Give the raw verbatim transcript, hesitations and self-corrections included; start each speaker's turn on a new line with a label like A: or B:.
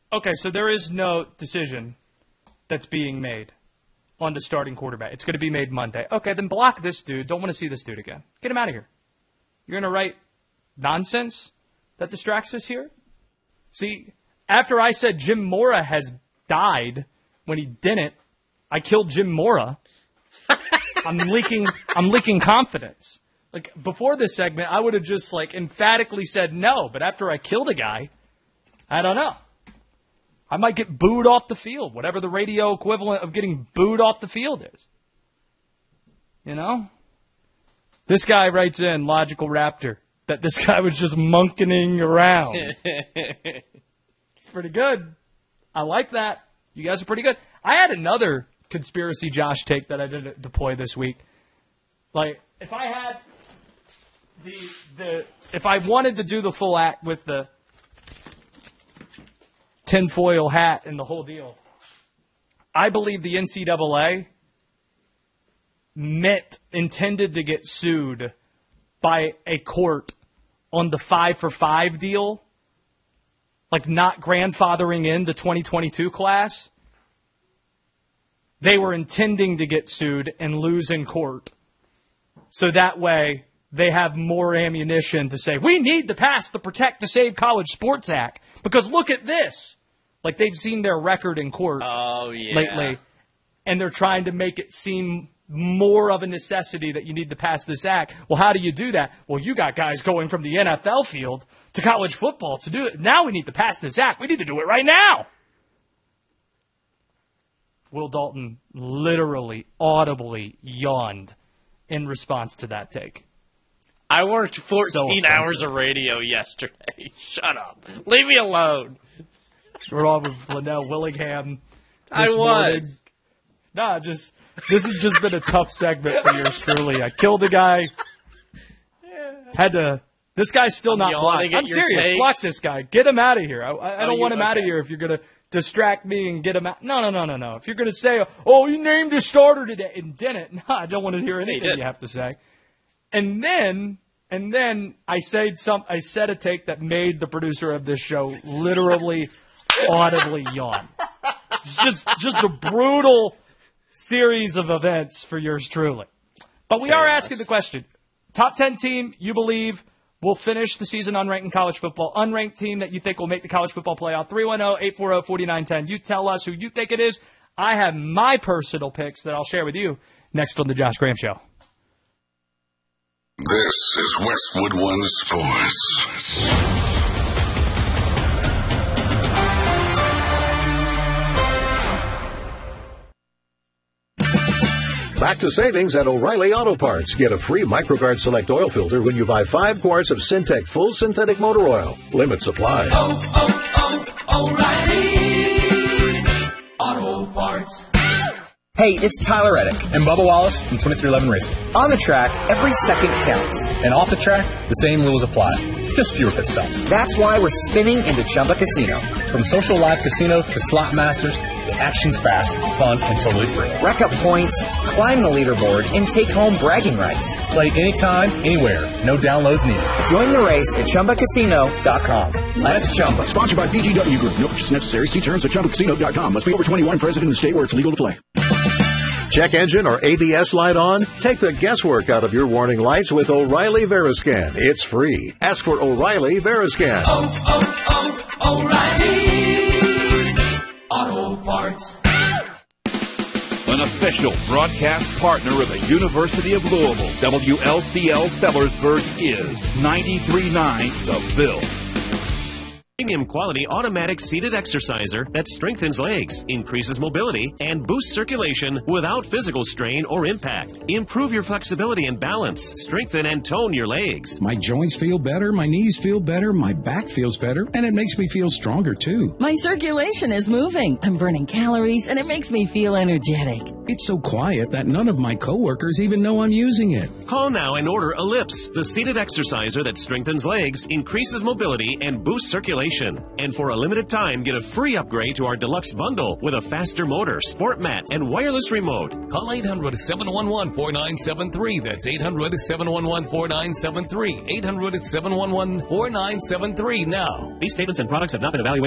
A: Okay, so there is no decision that's being made on the starting quarterback. It's going to be made Monday. Okay, then block this dude. Don't want to see this dude again. Get him out of here. You're going to write nonsense that distracts us here? See, after I said Jim Mora has died when he didn't, I killed Jim Mora. I'm leaking I'm leaking confidence. Like, before this segment, I would have just, like, emphatically said no. But after I killed a guy, I don't know. I might get booed off the field, whatever the radio equivalent of getting booed off the field is. You know? This guy writes in, Logical Raptor, that this guy was just monkening around. It's pretty good. I like that. You guys are pretty good. I had another conspiracy Josh take that I didn't deploy this week. Like, if I had the the if I wanted to do the full act with the tinfoil hat and the whole deal, I believe the N C double A meant intended to get sued by a court on the five for five deal, like not grandfathering in the twenty twenty-two class. They were intending to get sued and lose in court. So that way they have more ammunition to say, we need to pass the Protect to Save College Sports Act because look at this. Like, they've seen their record in court
B: oh, yeah.
A: lately, and they're trying to make it seem more of a necessity that you need to pass this act. Well, how do you do that? Well, you got guys going from the N F L field to college football to do it. Now we need to pass this act. We need to do it right now. Will Dalton literally, audibly yawned in response to that take.
B: I worked fourteen
A: So
B: hours of radio yesterday. Shut up. Leave me alone.
A: We're on with Linnell Willingham this
B: I was.
A: morning. Nah, just this has just been a tough segment for yours truly. I killed a guy. Had to. This guy's still
B: I'm
A: not blocked.
B: yawning at
A: I'm
B: your
A: serious.
B: takes.
A: Block this guy. Get him out of here. I, I, I
B: Oh,
A: don't
B: you-
A: want him out of
B: okay.
A: here if you're gonna distract me and get him out. No, no, no, no, no. If you're gonna say, "Oh, you named a starter today," and didn't, no, I don't want to hear anything
B: did.
A: you have to say. And then, and then I said some. I said a take that made the producer of this show literally, audibly yawn. It's just, just a brutal series of events for yours truly. But we are
B: Chaos.
A: asking the question: top ten team you believe will finish the season unranked in college football? Unranked team that you think will make the college football playoff? three one zero, eight four zero, four nine one zero. You tell us who you think it is. I have my personal picks that I'll share with you next on the Josh Graham Show.
C: This is Westwood One Sports.
D: Back to savings at O'Reilly Auto Parts. Get a free MicroGuard Select oil filter when you buy five quarts of Syntec Full Synthetic Motor Oil. Limit supply.
E: Oh, oh, oh, O'Reilly Auto Parts.
F: Hey, it's Tyler Reddick and Bubba Wallace from twenty-three eleven Racing. On the track, every second counts. And off the track, the same rules apply. Just fewer pit stops. That's why we're spinning into Chumba Casino. From social live casino to slot masters, the action's fast, fun, and totally free. Rack up points, climb the leaderboard, and take home bragging rights. Play anytime, anywhere. No downloads needed. Join the race at Chumba Casino dot com. Let's Chumba.
G: Sponsored by B G W Group. No purchase necessary. See terms at Chumba Casino dot com. Must be over twenty-one, present in the state where it's legal to play.
D: Check engine or A B S light on? Take the guesswork out of your warning lights with O'Reilly Veriscan. It's free. Ask for O'Reilly Veriscan.
E: Oh, oh, oh, O'Reilly Auto Parts.
H: An official broadcast partner of the University of Louisville, W L C L Sellersburg is ninety-three point nine The Ville.
I: Premium quality automatic seated exerciser that strengthens legs, increases mobility, and boosts circulation without physical strain or impact. Improve your flexibility and balance. Strengthen and tone your legs.
J: My joints feel better, my knees feel better, my back feels better, and it makes me feel stronger too.
K: My circulation is moving. I'm burning calories, and it makes me feel energetic.
J: It's so quiet that none of my coworkers even know I'm using it.
I: Call now and order Ellipse, the seated exerciser that strengthens legs, increases mobility, and boosts circulation. And for a limited time, get a free upgrade to our deluxe bundle with a faster motor, sport mat, and wireless remote.
L: Call eight hundred, seven one one, four nine seven three. That's eight hundred, seven one one, four nine seven three. eight hundred, seven one one, four nine seven three now.
I: These statements and products have not been evaluated